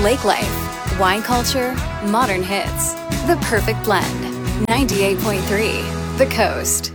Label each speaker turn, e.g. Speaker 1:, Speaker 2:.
Speaker 1: Lake life, wine culture, modern hits. The perfect blend. 98.3 The Coast.